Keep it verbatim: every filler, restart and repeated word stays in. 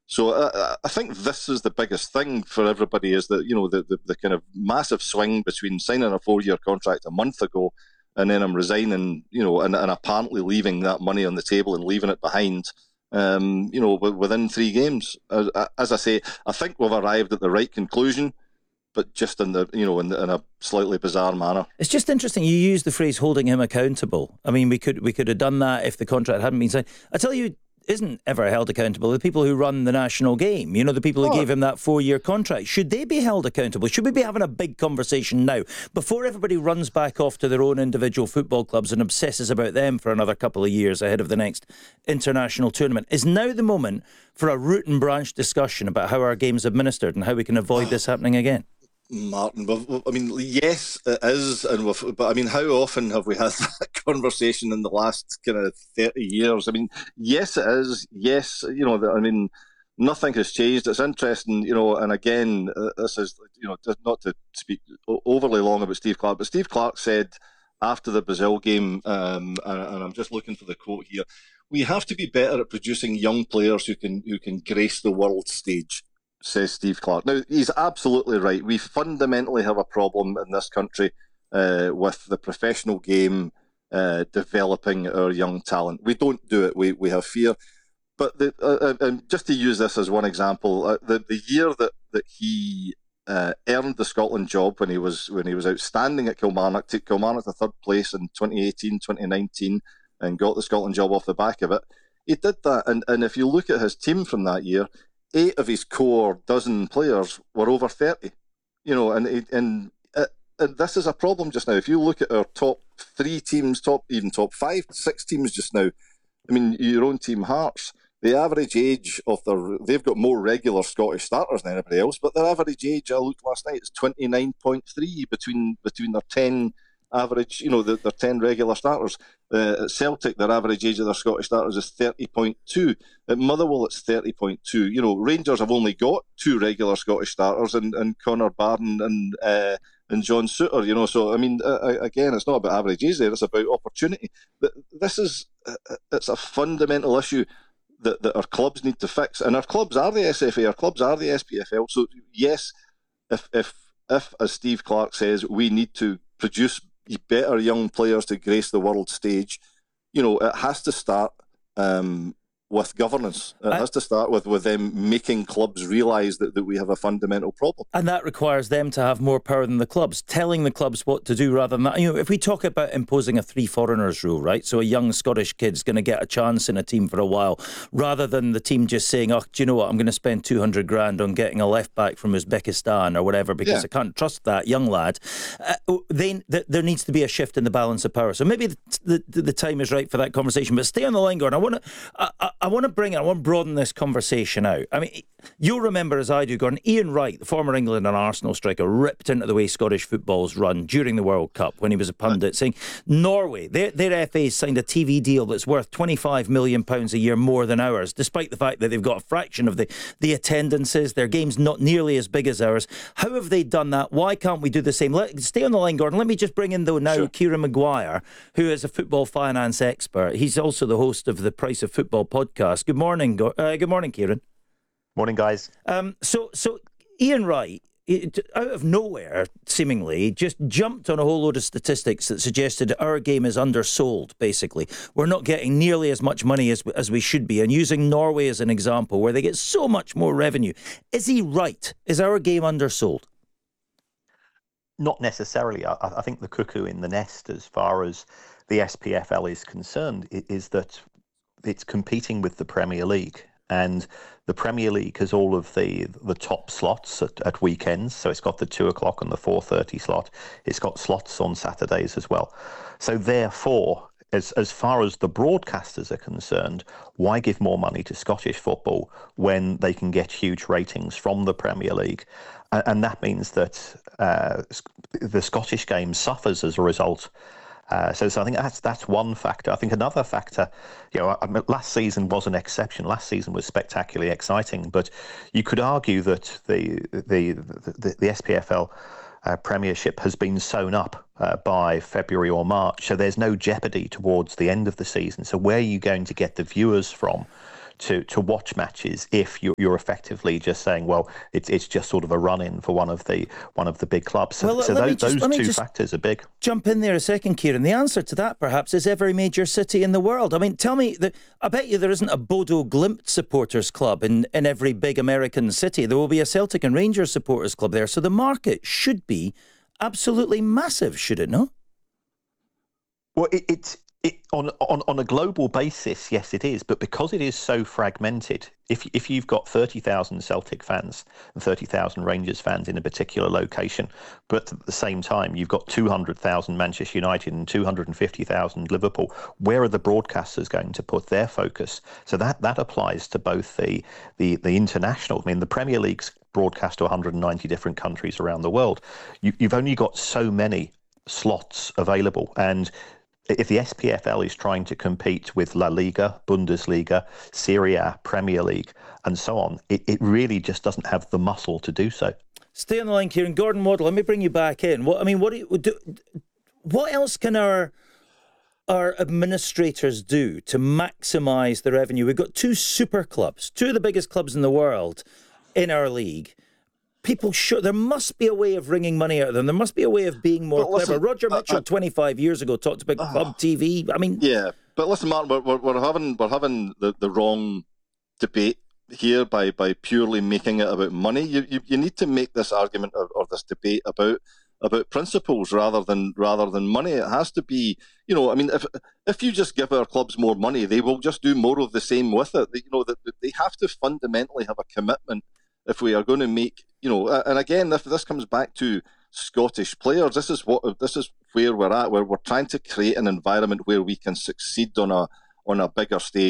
So uh, I think this is the biggest thing for everybody, is that, you know, the, the, the kind of massive swing between signing a four-year contract a month ago and then I'm resigning, you know, and, and apparently leaving that money on the table and leaving it behind, um, you know, within three games. As, as I say, I think we've arrived at the right conclusion, but just in the, you know, in, the, in a slightly bizarre manner. It's just interesting. You use the phrase "holding him accountable." I mean, we could we could have done that if the contract hadn't been signed. I tell you, isn't ever held accountable the people who run the national game. You know, the people who oh. gave him that four-year contract. Should they be held accountable? Should we be having a big conversation now, before everybody runs back off to their own individual football clubs and obsesses about them for another couple of years ahead of the next international tournament? Is now the moment for a root and branch discussion about how our game's administered and how we can avoid this happening again? Martin, I mean, yes, it is, and we've, but I mean, how often have we had that conversation in the last kind of thirty years? I mean, yes, it is. Yes, you know, I mean, nothing has changed. It's interesting, you know, and again, this is, you know, not to speak overly long about Steve Clarke, but Steve Clarke said after the Brazil game, um, and I'm just looking for the quote here, we have to be better at producing young players who can who can grace the world stage, says Steve Clarke. Now, he's absolutely right. We fundamentally have a problem in this country uh, with the professional game uh, developing our young talent. We don't do it. We we have fear. But the, uh, and just to use this as one example, uh, the the year that that he uh, earned the Scotland job, when he was when he was outstanding at Kilmarnock, took Kilmarnock to third place in twenty eighteen, twenty nineteen, and got the Scotland job off the back of it. He did that, and and if you look at his team from that year, eight of his core dozen players were over thirty, you know, and and, uh, and this is a problem just now. If you look at our top three teams, top even top five, six teams just now, I mean, your own team, Hearts, the average age of their, they've got more regular Scottish starters than anybody else, but their average age, I looked last night, is twenty-nine point three between between their ten average, you know, the, their ten regular starters. Uh, at Celtic, their average age of their Scottish starters is thirty point two. At Motherwell, it's thirty point two. You know, Rangers have only got two regular Scottish starters, and, and Connor Barron and uh, and John Souttar, you know. So, I mean, uh, again, it's not about average age there, it's about opportunity. This is, it's a fundamental issue that, that our clubs need to fix. And our clubs are the S F A, our clubs are the S P F L. So, yes, if, if, if as Steve Clarke says, we need to produce better young players to grace the world stage, you know, it has to start um, with governance. It has to start with, with them making clubs realise that, that we have a fundamental problem. And that requires them to have more power than the clubs, telling the clubs what to do rather than that. You know, if we talk about imposing a three foreigners rule, right? So a young Scottish kid's going to get a chance in a team for a while, rather than the team just saying, oh, do you know what, I'm going to spend two hundred grand on getting a left back from Uzbekistan or whatever because yeah. I can't trust that young lad. Uh, then th- there needs to be a shift in the balance of power. So maybe the, the, the time is right for that conversation. But stay on the line, Gordon. I want to... I, I, I want to bring it, I want to broaden this conversation out. I mean, you'll remember, as I do, Gordon, Ian Wright, the former England and Arsenal striker, ripped into the way Scottish football's run during the World Cup when he was a pundit, saying Norway, their, their F A signed a T V deal that's worth twenty-five million pounds a year more than ours, despite the fact that they've got a fraction of the, the attendances. Their game's not nearly as big as ours. How have they done that? Why can't we do the same? Let, stay on the line, Gordon. Let me just bring in, though, now sure. Kieran Maguire, who is a football finance expert. He's also the host of the Price of Football podcast. Good morning, uh, good morning, Kieran. Morning, guys. Um, so, so Ian Wright, it, out of nowhere, seemingly, just jumped on a whole load of statistics that suggested our game is undersold, basically. We're not getting nearly as much money as, as we should be, and using Norway as an example, where they get so much more revenue. Is he right? Is our game undersold? Not necessarily. I, I think the cuckoo in the nest, as far as the S P F L is concerned, is that it's competing with the Premier League, and the Premier League has all of the the top slots at, at weekends. So it's got the two o'clock and the four thirty slot. It's got slots on Saturdays as well. So therefore, as as far as the broadcasters are concerned, why give more money to Scottish football when they can get huge ratings from the Premier League? And, and that means that uh, the Scottish game suffers as a result. Uh, so, so I think that's that's one factor. I think another factor, you know, I mean, last season was an exception. Last season was spectacularly exciting, but you could argue that the the the, the S P F L uh, Premiership has been sewn up uh, by February or March. So there's no jeopardy towards the end of the season. So where are you going to get the viewers from to to watch matches if you're, you're effectively just saying, well, it's it's just sort of a run-in for one of the one of the big clubs. So, well, so those, just, those two factors are big. Jump in there a second, Kieran. The answer to that, perhaps, is every major city in the world. I mean, tell me, that I bet you there isn't a Bodo Glimt supporters club in, in every big American city. There will be a Celtic and Rangers supporters club there. So the market should be absolutely massive, should it not? Well, it, it's it, on on on a global basis, yes, it is. But because it is so fragmented, if if you've got thirty thousand Celtic fans and thirty thousand Rangers fans in a particular location, but at the same time you've got two hundred thousand Manchester United and two hundred fifty thousand Liverpool, where are the broadcasters going to put their focus? So that that applies to both the the the international. I mean, the Premier League's broadcast to one hundred ninety different countries around the world. You, you've only got so many slots available, and if the S P F L is trying to compete with La Liga, Bundesliga, Serie A, Premier League, and so on, it, it really just doesn't have the muscle to do so. Stay on the line, Kieran. Gordon Waddle, let me bring you back in. What I mean, what do you, do, what else can our our administrators do to maximise the revenue? We've got two super clubs, two of the biggest clubs in the world in our league. People should. There must be a way of wringing money out of them. There must be a way of being more but listen, clever. Roger Mitchell, uh, uh, twenty-five years ago, talked about uh, Club T V. I mean, yeah, but listen, Martin, we're, we're, we're having we're having the, the wrong debate here by, by purely making it about money. You you, you need to make this argument or, or this debate about about principles rather than rather than money. It has to be, you know, I mean, if if you just give our clubs more money, they will just do more of the same with it. You know, that they have to fundamentally have a commitment if we are going to make, you know, and again, if this comes back to Scottish players, this is what this is where we're at, where we're trying to create an environment where we can succeed on a on a bigger stage.